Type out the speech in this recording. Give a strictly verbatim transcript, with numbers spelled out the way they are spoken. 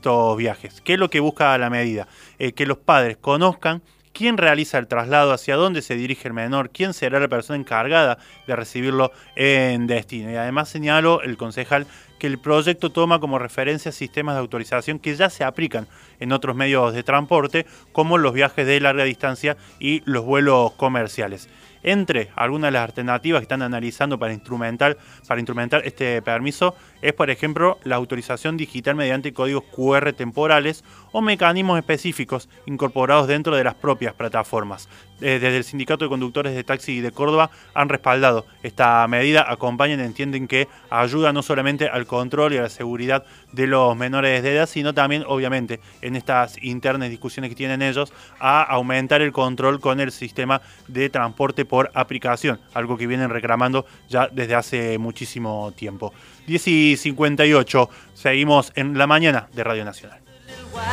estos viajes. ¿Qué es lo que busca la medida? Eh, que los padres conozcan quién realiza el traslado, hacia dónde se dirige el menor, quién será la persona encargada de recibirlo en destino. Y además señaló el concejal que el proyecto toma como referencia sistemas de autorización que ya se aplican en otros medios de transporte, como los viajes de larga distancia y los vuelos comerciales. Entre algunas de las alternativas que están analizando para instrumentar, para instrumentar este permiso es, por ejemplo, la autorización digital mediante códigos cu erre temporales o mecanismos específicos incorporados dentro de las propias plataformas. Eh, desde el Sindicato de Conductores de Taxi de Córdoba han respaldado esta medida, acompañan y entienden que ayuda no solamente al control y a la seguridad de los menores de edad, sino también, obviamente, en estas internas discusiones que tienen ellos, a aumentar el control con el sistema de transporte por aplicación, algo que vienen reclamando ya desde hace muchísimo tiempo. diez y cincuenta y ocho, seguimos en la mañana de Radio Nacional.